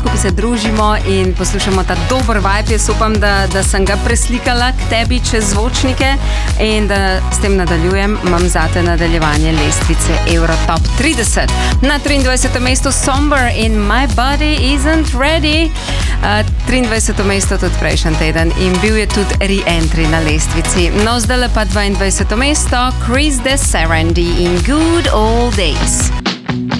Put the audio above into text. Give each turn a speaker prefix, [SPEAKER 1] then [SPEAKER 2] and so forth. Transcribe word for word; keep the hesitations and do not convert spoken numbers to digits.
[SPEAKER 1] skupaj se družimo in poslušamo ta dober vibe. Jaz upam, da, da sem ga preslikala k tebi čez zvočnike in da s tem nadaljujem. Imam zate nadaljevanje lestvice Eurotop trideset. Na triindvajsetem mestu Somber in My Body Isn't Ready. Uh, triindvajseto mesto tudi prejšnji teden in bil je tudi re-entry na lestvici. No, zdaj pa dvaindvajseto mesto Chris de Serendi in Good Old Days.